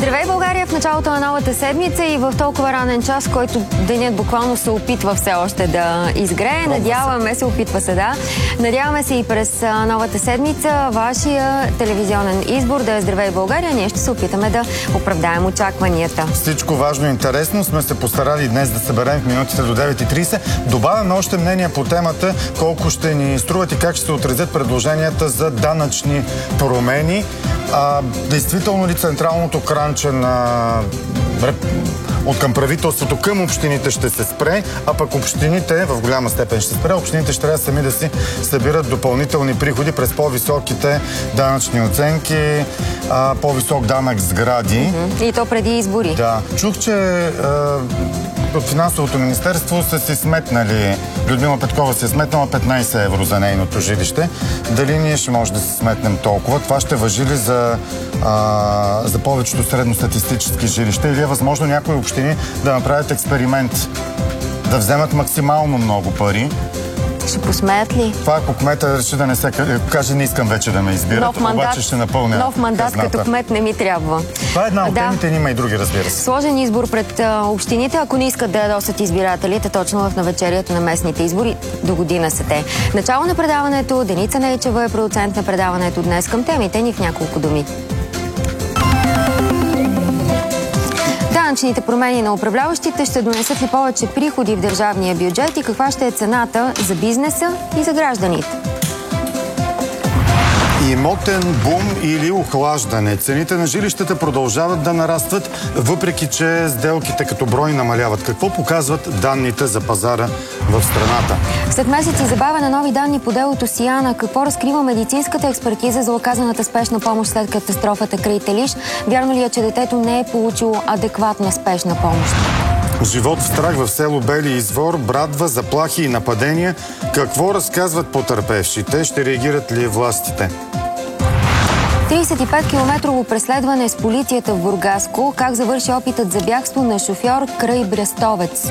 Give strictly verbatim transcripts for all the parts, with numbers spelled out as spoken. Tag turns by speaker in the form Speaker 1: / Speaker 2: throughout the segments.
Speaker 1: Здравей, България, в началото на новата седмица и в толкова ранен час, който денят буквално се опитва все още да изгрее. Надяваме се, опитва се, да. Надяваме се и през новата седмица вашия телевизионен избор да е Здравей, България. Ние ще се опитаме да оправдаем очакванията.
Speaker 2: Всичко важно и интересно сме се постарали днес да съберем в минутите до девет и трийсет. Добавяме още мнение по темата, колко ще ни струват и как ще се отразят предложенията за данъчни промени. А, действително ли централното кранче на от към правителството към общините ще се спре, а пък общините в голяма степен ще се спре. Общините ще трябва сами да си събират допълнителни приходи през по-високите данъчни оценки, по-висок данък сгради.
Speaker 1: Mm-hmm. И то преди избори.
Speaker 2: Да. Чух, че а, от финансовото министерство са си сметнали, Людмила Петкова си е сметнала петнайсет евро за нейното жилище. Дали ние ще може да си сметнем толкова? Това ще важи ли за, а, за повечето средностатистически жилища? Или е възможно някои общини да направят експеримент, да вземат максимално много пари?
Speaker 1: Ще посмеят ли?
Speaker 2: Това ако кмета реши да не се каже, не искам вече да ме избират, нов мандат, обаче ще напълня
Speaker 1: Нов мандат
Speaker 2: казната.
Speaker 1: Като кмет не ми трябва.
Speaker 2: Това е една от
Speaker 1: да.
Speaker 2: темите, има и други, разбира се.
Speaker 1: Сложен избор пред а, общините, ако не искат да ядосат избирателите, точно в навечерието на местните избори. До година са те. Начало на предаването, Деница Нейчева е продуцент на предаването днес. Към темите ни в няколко думи. Данъчните промени на управляващите ще донесат ли повече приходи в държавния бюджет и каква ще е цената за бизнеса и за гражданите?
Speaker 2: Имотен бум или охлаждане. Цените на жилищата продължават да нарастват, въпреки че сделките като брой намаляват. Какво показват данните за пазара в страната?
Speaker 1: След месеци забавяне на нови данни по делото Сияна, какво разкрива медицинската експертиза за оказаната спешна помощ след катастрофата край Телиш? Вярно ли е, че детето не е получило адекватна спешна помощ?
Speaker 2: Живот в страх в село Бели извор, брадва, заплахи и нападения. Какво разказват потърпевшите? Ще реагират ли властите?
Speaker 1: трийсет и пет километрово преследване с полицията в Бургаско. Как завърши опитът за бягство на шофьор край Брестовец?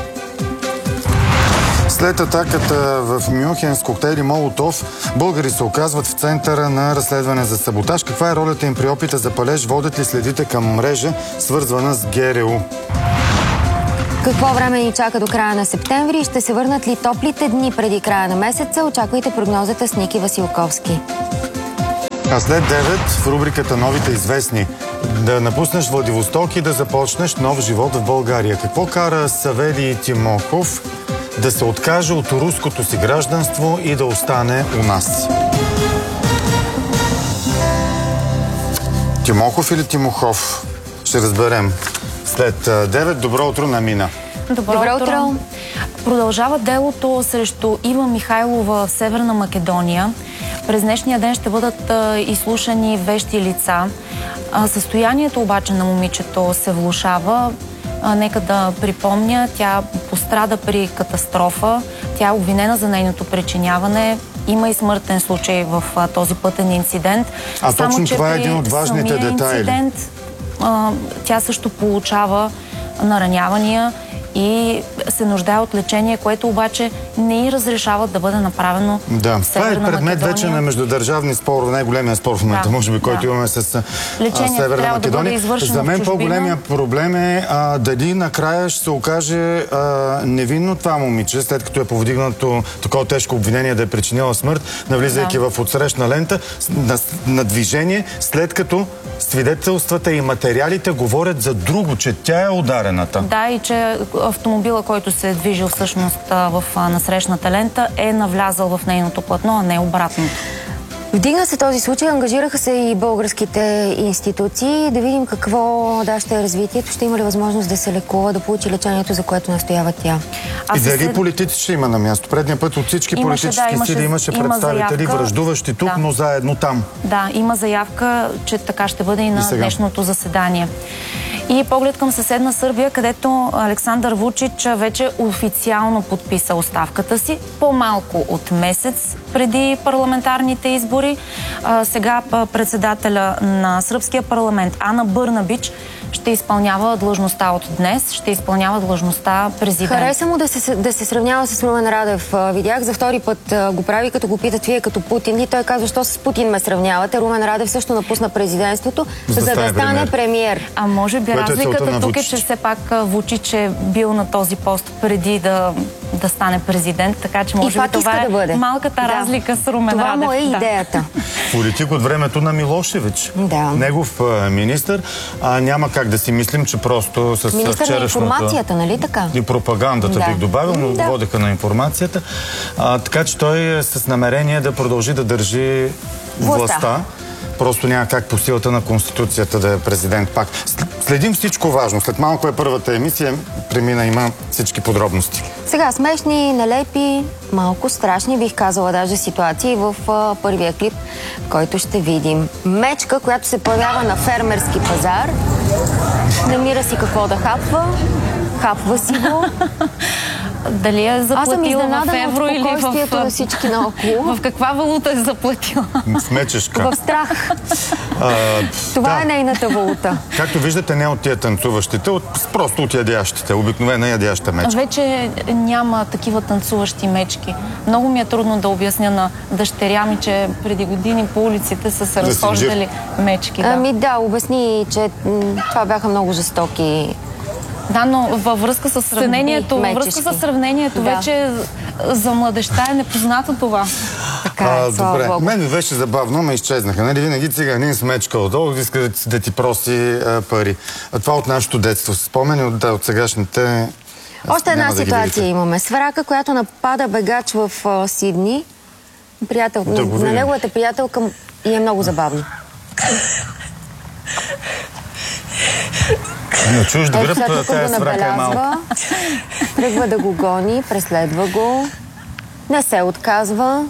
Speaker 2: След атаката в Мюнхен с коктейли Молотов, българи се оказват в центъра на разследване за саботаж. Каква е ролята им при опита за палеж? Водят ли следите към мрежа, свързвана с ГРУ?
Speaker 1: Какво време ни чака до края на септември? Ще се върнат ли топлите дни преди края на месеца? Очаквайте прогнозата с Ники Василковски.
Speaker 2: А след девет в рубриката Новите известни. Да напуснеш Владивосток и да започнеш нов живот в България. Какво кара Савелий Тимохов да се откаже от руското си гражданство и да остане у нас? Тимохов или Тимохов? Ще разберем. След девет. Добро утро на Мина.
Speaker 3: Добро,
Speaker 1: Добро утро. утро.
Speaker 3: Продължава делото срещу Ива Михайлова в Северна Македония. През днешния ден ще бъдат а, изслушани вещи лица. А, състоянието обаче на момичето се влошава. А, нека да припомня, тя пострада при катастрофа. Тя е обвинена за нейното причиняване. Има и смъртен случай в а, този пътен инцидент.
Speaker 2: А
Speaker 3: Само,
Speaker 2: точно
Speaker 3: че
Speaker 2: това е един от важните детайли.
Speaker 3: Инцидент, а, тя също получава наранявания и се нуждае от лечение, което обаче не й разрешават да бъде направено
Speaker 2: да.
Speaker 3: в Северна
Speaker 2: Това е предмет
Speaker 3: Македония.
Speaker 2: вече на междудържавни спор, най-големия спор в момента, да. може би, който да. имаме с
Speaker 3: Лечението
Speaker 2: Северна Македония.
Speaker 3: Да
Speaker 2: За мен по-големия проблем е а, дали накрая ще се окаже а, невинно това момиче, след като е повдигнато такова тежко обвинение да е причинила смърт, навлизайки да. в отсрещна лента на, на движение, след като свидетелствата и материалите говорят за друго, че тя е ударената.
Speaker 3: Да, и че автомобила, който се е движил всъщност в насрещната лента, е навлязал в нейното платно, а не обратното.
Speaker 1: Вдигна се този случай, ангажираха се и българските институции. Да видим какво да ще е развитието. Ще има ли възможност да се лекува, да получи лечението, за което настоява тя?
Speaker 2: И дали след... политици ще има на място? Предния път от всички имаше, политически да, имаше, сили имаше има представители, заявка, връждуващи тук, да. но заедно там.
Speaker 3: Да, има заявка, че така ще бъде и на и днешното заседание. И поглед към съседна Сърбия, където Александър Вучич вече официално подписа оставката си по-малко от месец преди парламентарните избори. А, сега председателя на сръбския парламент Ана Бърнабич ще изпълнява длъжността от днес, ще изпълнява длъжността президент.
Speaker 1: Хареса му да се, да се сравнява с Румен Радев. Видях за втори път го прави, като го питат вие като Путин. И той казва, защо с Путин ме сравнявате. Румен Радев също напусна президентството, за, за да стане премиер. премиер.
Speaker 3: А може би Което разликата е тук е, че все пак Вучич е бил на този пост преди да, да стане президент, така че може би това е да бъде. малката да. разлика с Румен
Speaker 1: това
Speaker 3: Радев.
Speaker 1: Това му е
Speaker 3: да.
Speaker 1: идеята.
Speaker 2: Политик от времето на Милошевич.
Speaker 1: Да.
Speaker 2: Негов а, министър. А, няма как да си мислим, че просто с
Speaker 1: министър
Speaker 2: вчерашното...
Speaker 1: на информацията, нали така?
Speaker 2: И пропагандата да. бих добавил, но да. водеха на информацията. А, така че той е с намерение да продължи да държи властта. властта. Просто няма как по силата на Конституцията да е президент пак. Следим всичко важно. След малко е първата емисия. Премина има всички подробности.
Speaker 1: Сега смешни, нелепи, малко страшни, бих казала даже ситуации в а, първия клип, който ще видим. Мечка, която се появява на фермерски пазар, намира си какво да хапва, хапва си го.
Speaker 3: Дали е заплатила в евро или в...
Speaker 1: на всички наоколо.
Speaker 3: В каква валута е заплатила?
Speaker 2: В мечешка.
Speaker 1: В страх.
Speaker 2: А,
Speaker 1: Това
Speaker 2: да.
Speaker 1: е нейната валута.
Speaker 2: Както виждате, не от тия танцуващите, от, просто от ядящите. Обикновена ядяща мечка.
Speaker 3: Вече няма такива танцуващи мечки. Много ми е трудно да обясня на дъщеря ми, че преди години по улиците са се да разхождали мечки. Да.
Speaker 1: Ами да, обясни, че това бяха много жестоки.
Speaker 3: Да, но във връзка с сравнението, във връзка с сравнението да. вече за младежта е непознато това.
Speaker 1: Така е,
Speaker 2: а, добре. Мен ми беше забавно, ме изчезнаха. Нали, винаги циганин с мечка отдолу, иска да, да ти проси а, пари. А това от нашето детство. Спомени от, да, от сегашните...
Speaker 1: Още една да ситуация имаме. Сврака, която напада бегач в а, Сидни. Приятел, да на неговата приятелка и е много забавно.
Speaker 2: На чужд гръб, тая сврака е малка.
Speaker 1: Тръгва да го гони, преследва го, не се отказва.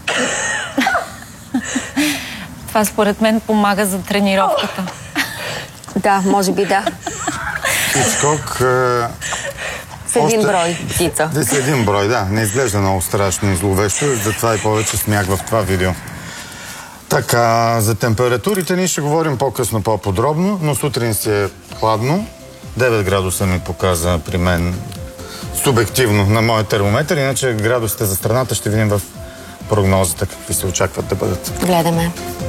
Speaker 3: Това според мен помага за тренировката.
Speaker 1: Да, може би да.
Speaker 2: Хичкок...
Speaker 1: С един още... брой птица.
Speaker 2: С един брой, да. Не изглежда много страшно и зловещо, затова и повече смях в това видео. Така, за температурите ние ще говорим по-късно, по-подробно, но сутрин си е хладно. девет градуса ми показа при мен субективно на моя термометър, иначе градусите за страната ще видим в прогнозата какви се очакват да бъдат.
Speaker 1: Гледаме.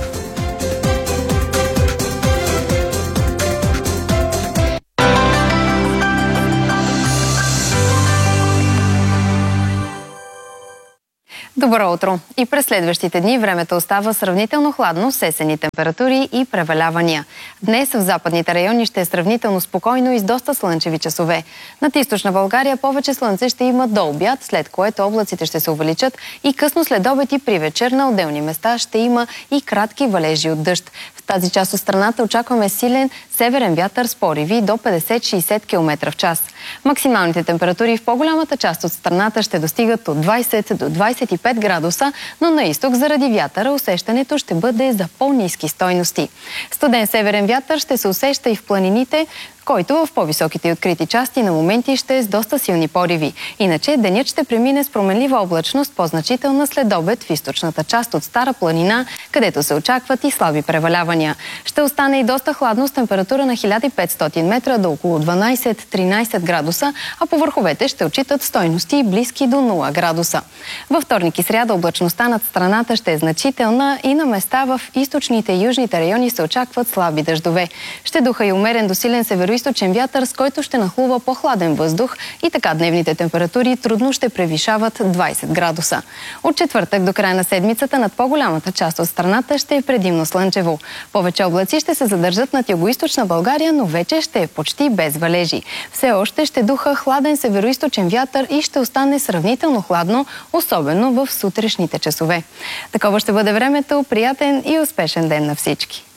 Speaker 4: Добро утро! И през следващите дни времето остава сравнително хладно с есенни температури и превалявания. Днес в западните райони ще е сравнително спокойно и с доста слънчеви часове. Над източна България повече слънце ще има до обяд, след което облаците ще се увеличат и късно след обед и при вечер на отделни места ще има и кратки валежи от дъжд. В тази част от страната очакваме силен северен вятър с пориви до петдесет до шейсет километра в час. Максималните температури в по-голямата част от страната ще достигат от двайсет до двайсет и пет градуса, но на изток заради вятъра усещането ще бъде за по-ниски стойности. Студен северен вятър ще се усеща и в планините, който в по-високите и открити части на моменти ще е с доста силни пориви. Иначе денят ще премине с променлива облачност, по-значителна след обед в източната част от Стара планина, където се очакват и слаби превалявания. Ще остане и доста хладно с температура на хиляда и петстотин метра до около дванайсет до тринайсет градуса, а по върховете ще отчитат стойности близки до нула градуса. Във вторник и сряда облачността над страната ще е значителна и на места в източните и южните райони се очакват слаби дъждове. Ще духа и умерен до силен североизточен вятър, с който ще нахлува по-хладен въздух и така дневните температури трудно ще превишават двайсет градуса. От четвъртък до края на седмицата над по-голямата част от страната ще е предимно слънчево. Повече облаци ще се задържат над югоизточна България, но вече ще е почти без валежи. Все още ще духа хладен североизточен вятър и ще остане сравнително хладно, особено в сутрешните часове. Такова ще бъде времето. Приятен и успешен ден на всички!